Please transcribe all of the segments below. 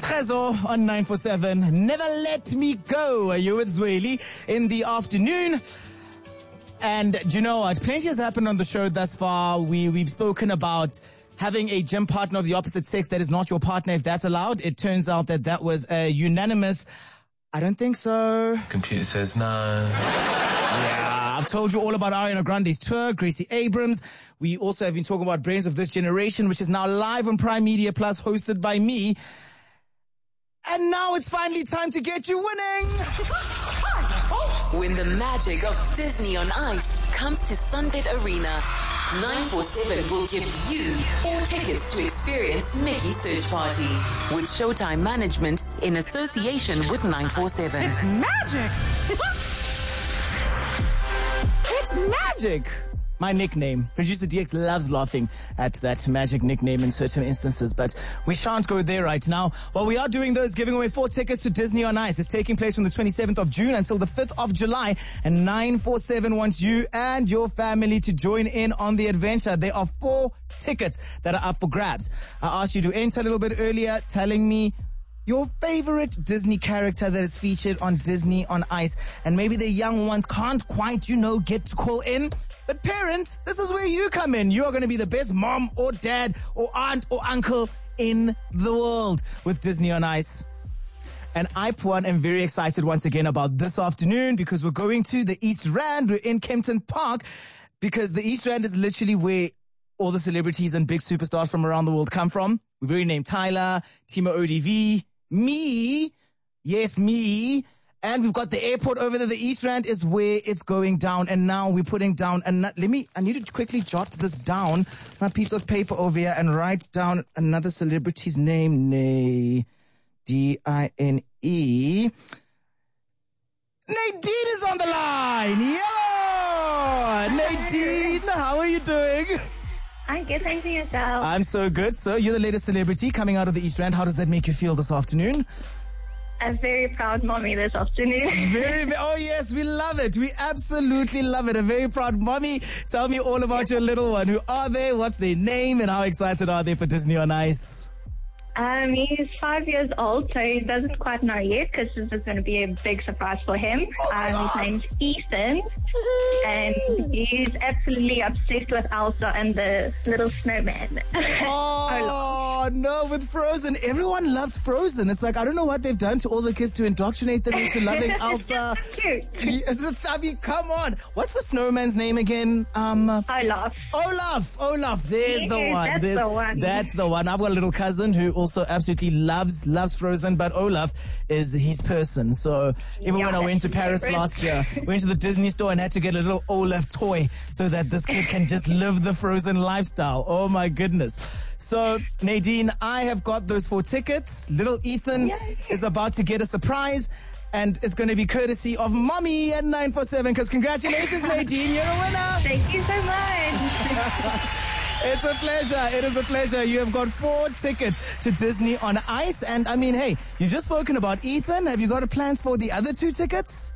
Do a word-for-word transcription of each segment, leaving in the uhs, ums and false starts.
Trezo on nine four seven. Never Let Me Go. Are you with Zweli in the afternoon? And do you know what? Plenty has happened on the show thus far. We, we've spoken about having a gym partner of the opposite sex that is not your partner, if that's allowed. It turns out that that was a unanimous, I don't think so. Computer says no. Yeah, I've told you all about Ariana Grande's tour, Gracie Abrams. We also have been talking about Brains of This Generation, which is now live on Prime Media Plus, hosted by me. And now it's finally time to get you winning. When the magic of Disney on Ice comes to Sunbet Arena, nine four seven will give you four tickets to experience Mickey's Search Party with Showtime Management in association with nine four seven. It's magic. It's magic. My nickname. Producer D X loves laughing at that magic nickname in certain instances, but we shan't go there right now. What we are doing, though, is giving away four tickets to Disney on Ice. It's taking place from the twenty-seventh of June until the fifth of July, and nine four seven wants you and your family to join in on the adventure. There are four tickets that are up for grabs. I asked you to enter a little bit earlier, telling me your favorite Disney character that is featured on Disney on Ice, and maybe the young ones can't quite, you know, get to call in. But parents, this is where you come in. You are going to be the best mom or dad or aunt or uncle in the world with Disney on Ice. And I, for one, am very excited once again about this afternoon because we're going to the East Rand. We're in Kempton Park because the East Rand is literally where all the celebrities and big superstars from around the world come from. We've already named Tyler, Timo O D V, me, yes, me. And we've got the airport over there. The East Rand is where it's going down. And now we're putting down, and let me, I need to quickly jot this down, my piece of paper over here, and write down another celebrity's name. Nay, D I N E. Nadine is on the line. Yo! Nadine, how are you doing? I'm good, thanks for yourself. I'm so good. So you're the latest celebrity coming out of the East Rand. How does that make you feel this afternoon? A very proud mommy this afternoon. Very, very, oh yes, we love it. We absolutely love it. A very proud mommy. Tell me all about your little one. Who are they? What's their name? And how excited are they for Disney on Ice? Um, he's five years old, so he doesn't quite know yet because this is going to be a big surprise for him. Oh um, his name's Ethan, and he's absolutely obsessed with Elsa and the little snowman. Oh, no, with Frozen. Everyone loves Frozen. It's like, I don't know what they've done to all the kids to indoctrinate them into loving Elsa. Cute. It's, I mean, come on. What's the snowman's name again? Um, Olaf. Olaf. Olaf. There's Yes, the one. that's There's, the one. That's the one. I've got a little cousin who also absolutely loves loves Frozen, but Olaf is his person. So even Yeah, when I went to that's Paris different. last year, went to the Disney store and had to get a little Olaf toy so that this kid can just live the Frozen lifestyle. Oh my goodness. So Nadine, I have got those four tickets. Little Ethan Yay. is about to get a surprise, and it's going to be courtesy of Mommy at nine four seven, because congratulations, Nadine, you're a winner. Thank you so much. It's a pleasure. It is a pleasure. You have got four tickets to Disney on Ice. And I mean, hey, you've just spoken about Ethan. Have you got plans for the other two tickets?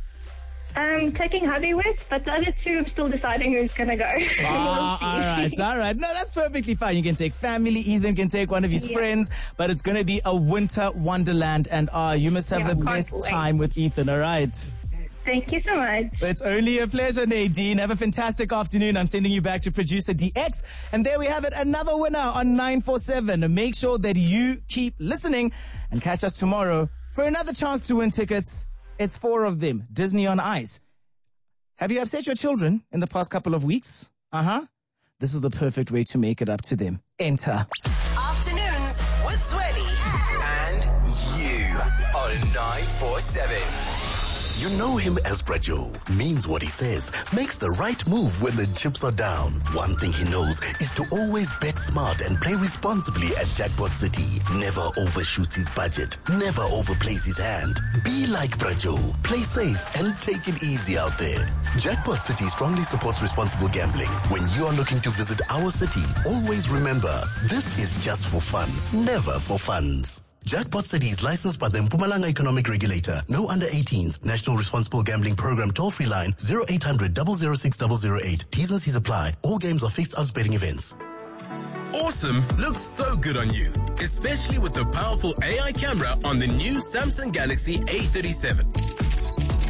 I'm taking hubby with, but the other two, I'm still deciding who's going to go. Ah, all right, all right. No, that's perfectly fine. You can take family. Ethan can take one of his Yeah. friends, but it's going to be a winter wonderland. And uh, you must have Yeah, the can't best wait. time with Ethan, all right? Thank you so much. It's only a pleasure, Nadine. Have a fantastic afternoon. I'm sending you back to producer D X. And there we have it, another winner on nine four seven. Make sure that you keep listening and catch us tomorrow for another chance to win tickets. It's four of them, Disney on Ice. Have you upset your children in the past couple of weeks? Uh-huh. This is the perfect way to make it up to them. Enter. Afternoons with Zweli And you on nine four seven. You know him as Brajo, means what he says, makes the right move when the chips are down. One thing he knows is to always bet smart and play responsibly at Jackpot City. Never overshoots his budget, never overplays his hand. Be like Brajo, play safe and take it easy out there. Jackpot City strongly supports responsible gambling. When you are looking to visit our city, always remember, this is just for fun, never for funds. Jackpot City is licensed by the Mpumalanga Economic Regulator. No under eighteens. National Responsible Gambling Program toll-free line zero eight hundred, double oh six, double oh eight. T's and C's apply. All games are fixed odds betting events. Awesome looks so good on you. especially with the powerful A I camera on the new Samsung Galaxy A thirty-seven.